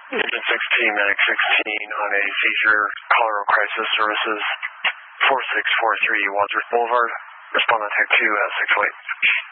Agent 16, Medic 16 on a seizure, Colorado Crisis Services, 4643 Wadsworth Boulevard. Respond on tech 2 at 608.